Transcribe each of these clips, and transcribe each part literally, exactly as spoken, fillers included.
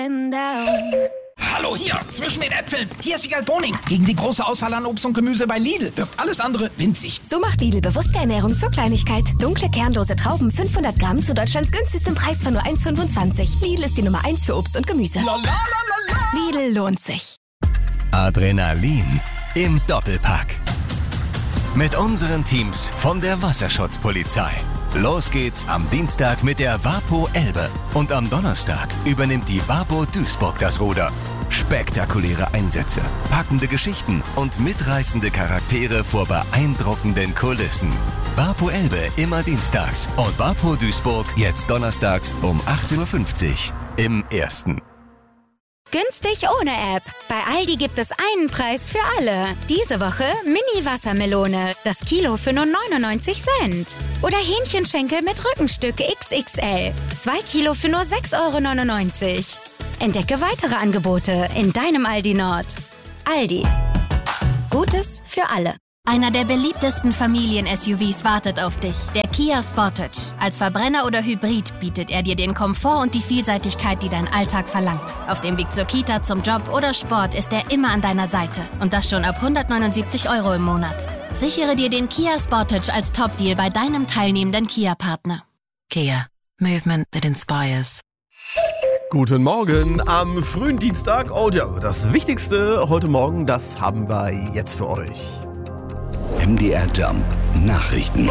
Hallo, hier, zwischen den Äpfeln. Hier ist Wiegald Boning. Gegen die große Auswahl an Obst und Gemüse bei Lidl wirkt alles andere winzig. So macht Lidl bewusste Ernährung zur Kleinigkeit. Dunkle, kernlose Trauben, fünfhundert Gramm zu Deutschlands günstigstem Preis von nur eins Komma fünfundzwanzig. Lidl ist die Nummer eins für Obst und Gemüse. La, la, la, la, la. Lidl lohnt sich. Adrenalin im Doppelpack. Mit unseren Teams von der Wasserschutzpolizei. Los geht's am Dienstag mit der Wapo Elbe. Und am Donnerstag übernimmt die Wapo Duisburg das Ruder. Spektakuläre Einsätze, packende Geschichten und mitreißende Charaktere vor beeindruckenden Kulissen. Wapo Elbe immer dienstags und Wapo Duisburg jetzt donnerstags um achtzehn Uhr fünfzig im Ersten. Günstig ohne App. Bei Aldi gibt es einen Preis für alle. Diese Woche Mini-Wassermelone. Das Kilo für nur neunundneunzig Cent. Oder Hähnchenschenkel mit Rückenstück X X L. Zwei Kilo für nur sechs Euro neunundneunzig. Entdecke weitere Angebote in deinem Aldi Nord. Aldi. Gutes für alle. Einer der beliebtesten Familien-S U Vs wartet auf dich, der Kia Sportage. Als Verbrenner oder Hybrid bietet er dir den Komfort und die Vielseitigkeit, die dein Alltag verlangt. Auf dem Weg zur Kita, zum Job oder Sport ist er immer an deiner Seite. Und das schon ab hundertneunundsiebzig Euro im Monat. Sichere dir den Kia Sportage als Top-Deal bei deinem teilnehmenden Kia-Partner. Kia. Movement that inspires. Guten Morgen am frühen Dienstag. Oh ja, das Wichtigste heute Morgen, das haben wir jetzt für euch. M D R Jump Nachrichten.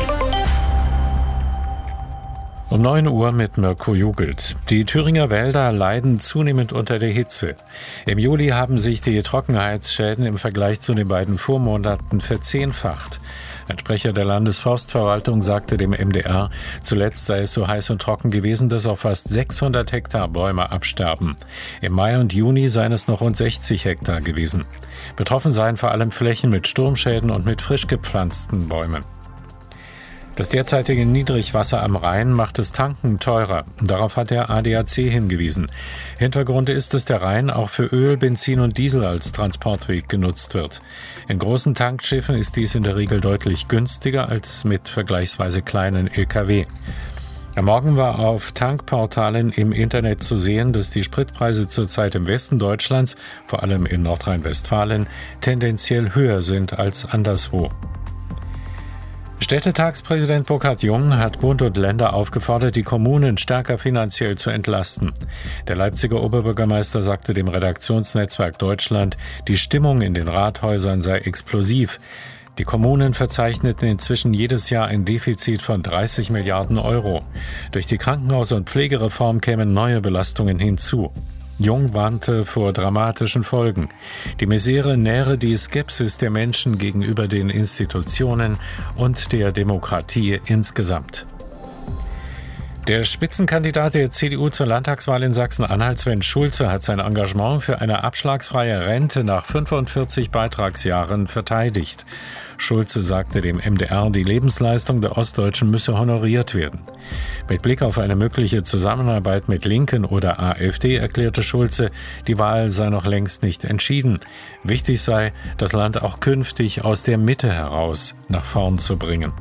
Um neun Uhr mit Mirko Jugelt. Die Thüringer Wälder leiden zunehmend unter der Hitze. Im Juli haben sich die Trockenheitsschäden im Vergleich zu den beiden Vormonaten verzehnfacht. Ein Sprecher der Landesforstverwaltung sagte dem M D R, zuletzt sei es so heiß und trocken gewesen, dass auf fast sechshundert Hektar Bäume absterben. Im Mai und Juni seien es noch rund sechzig Hektar gewesen. Betroffen seien vor allem Flächen mit Sturmschäden und mit frisch gepflanzten Bäumen. Das derzeitige Niedrigwasser am Rhein macht das Tanken teurer. Darauf hat der A D A C hingewiesen. Hintergrund ist, dass der Rhein auch für Öl, Benzin und Diesel als Transportweg genutzt wird. In großen Tankschiffen ist dies in der Regel deutlich günstiger als mit vergleichsweise kleinen L K W. Am Morgen war auf Tankportalen im Internet zu sehen, dass die Spritpreise zurzeit im Westen Deutschlands, vor allem in Nordrhein-Westfalen, tendenziell höher sind als anderswo. Städtetagspräsident Burkhard Jung hat Bund und Länder aufgefordert, die Kommunen stärker finanziell zu entlasten. Der Leipziger Oberbürgermeister sagte dem Redaktionsnetzwerk Deutschland, die Stimmung in den Rathäusern sei explosiv. Die Kommunen verzeichneten inzwischen jedes Jahr ein Defizit von dreißig Milliarden Euro. Durch die Krankenhaus- und Pflegereform kämen neue Belastungen hinzu. Jung warnte vor dramatischen Folgen. Die Misere nähre die Skepsis der Menschen gegenüber den Institutionen und der Demokratie insgesamt. Der Spitzenkandidat der C D U zur Landtagswahl in Sachsen-Anhalt, Sven Schulze, hat sein Engagement für eine abschlagsfreie Rente nach fünfundvierzig Beitragsjahren verteidigt. Schulze sagte dem M D R, die Lebensleistung der Ostdeutschen müsse honoriert werden. Mit Blick auf eine mögliche Zusammenarbeit mit Linken oder A f D erklärte Schulze, die Wahl sei noch längst nicht entschieden. Wichtig sei, das Land auch künftig aus der Mitte heraus nach vorn zu bringen.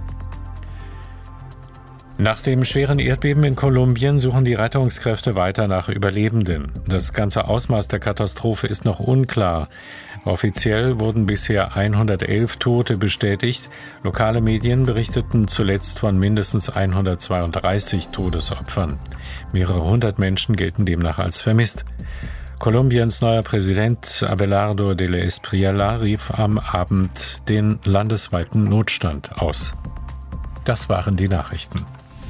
Nach dem schweren Erdbeben in Kolumbien suchen die Rettungskräfte weiter nach Überlebenden. Das ganze Ausmaß der Katastrophe ist noch unklar. Offiziell wurden bisher hundertelf Tote bestätigt. Lokale Medien berichteten zuletzt von mindestens hundertzweiunddreißig Todesopfern. Mehrere hundert Menschen gelten demnach als vermisst. Kolumbiens neuer Präsident Abelardo de la Espriella rief am Abend den landesweiten Notstand aus. Das waren die Nachrichten.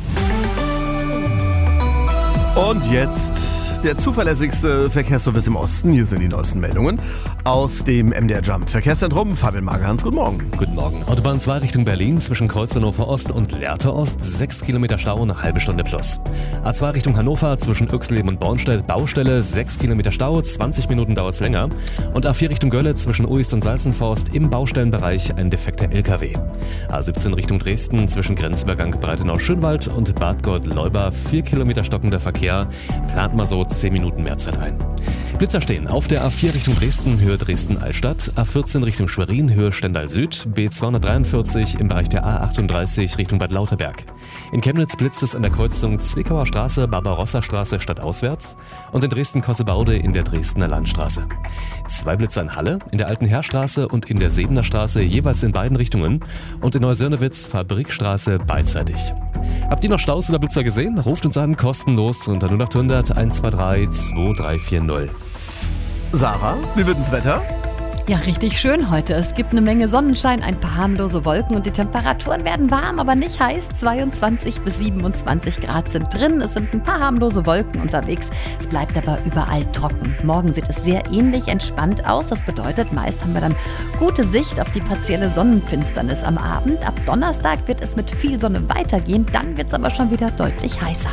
Und jetzt der zuverlässigste Verkehrsservice im Osten. Hier sind die neuesten Meldungen aus dem M D R Jump Verkehrszentrum. Fabian Magerhans, guten Morgen. Guten Morgen. Autobahn zwei Richtung Berlin zwischen Kreuzneufer Ost und Lehrte Ost. sechs Kilometer Stau, eine halbe Stunde plus. A zwei Richtung Hannover zwischen Öxleben und Bornstedt. Baustelle, sechs Kilometer Stau, zwanzig Minuten dauert es länger. Und A vier Richtung Gölle zwischen Uist und Salzenforst im Baustellenbereich ein defekter L K W. A siebzehn Richtung Dresden zwischen Grenzübergang Breitenau-Schönwald und Bad Gott-Leuba. vier Kilometer stockender Verkehr. Plant mal so zehn Minuten mehr Zeit ein. Blitzer stehen auf der A vier Richtung Dresden, Höhe Dresden-Altstadt, A vierzehn Richtung Schwerin, Höhe Stendal Süd, B zweihundertdreiundvierzig im Bereich der A achtunddreißig Richtung Bad Lauterberg. In Chemnitz blitzt es an der Kreuzung Zwickauer Straße, Barbarossa-Straße stadtauswärts und in Dresden-Kossebaude in der Dresdner Landstraße. Zwei Blitzer in Halle, in der Alten Heerstraße und in der Sebener Straße jeweils in beiden Richtungen und in Neusörnewitz, Fabrikstraße beidseitig. Habt ihr noch Staus oder Blitzer gesehen? Ruft uns an, kostenlos unter null acht hundert eins zwei drei zwei drei vier null. Sarah, wie wird das Wetter? Ja, richtig schön heute. Es gibt eine Menge Sonnenschein, ein paar harmlose Wolken und die Temperaturen werden warm, aber nicht heiß. zweiundzwanzig bis siebenundzwanzig Grad sind drin. Es sind ein paar harmlose Wolken unterwegs. Es bleibt aber überall trocken. Morgen sieht es sehr ähnlich entspannt aus. Das bedeutet, meist haben wir dann gute Sicht auf die partielle Sonnenfinsternis am Abend. Ab Donnerstag wird es mit viel Sonne weitergehen. Dann wird es aber schon wieder deutlich heißer.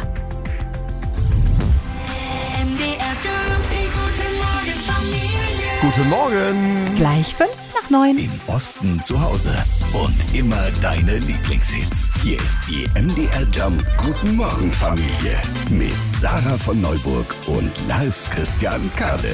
Guten Morgen. Gleich fünf nach neun. Im Osten zu Hause und immer deine Lieblingshits. Hier ist die M D R Jump Guten Morgen Familie mit Sarah von Neuburg und Lars Christian Kade.